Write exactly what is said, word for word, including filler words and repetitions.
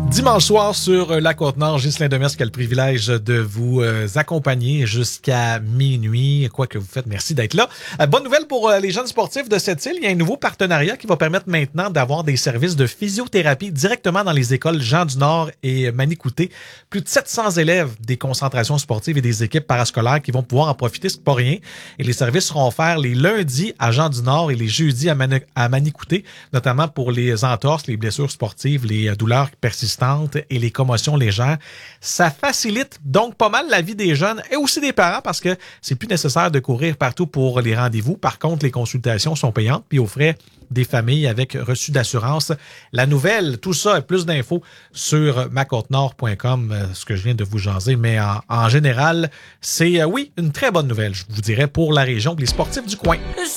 Dimanche soir sur la Côte-Nord, Ghislain Demers qui a le privilège de vous euh, accompagner jusqu'à minuit. Quoi que vous faites, merci d'être là. Euh, bonne nouvelle pour euh, les jeunes sportifs de cette île. Il y a un nouveau partenariat qui va permettre maintenant d'avoir des services de physiothérapie directement dans les écoles Jean du Nord et Manicouté. Plus de sept cents élèves des concentrations sportives et des équipes parascolaires qui vont pouvoir en profiter, c'est pas rien. Et les services seront offerts les lundis à Jean du Nord et les jeudis à, Mani- à Manicouté, notamment pour les entorses, les blessures sportives, les douleurs persistantes et les commotions légères. Ça facilite donc pas mal la vie des jeunes et aussi des parents parce que c'est plus nécessaire de courir partout pour les rendez-vous. Par contre, les consultations sont payantes puis aux frais des familles avec reçu d'assurance. La nouvelle, tout ça et plus d'infos sur ma côte nord point com, ce que je viens de vous jaser. Mais en, en général, c'est, euh, oui, une très bonne nouvelle, je vous dirais, pour la région, les sportifs du coin.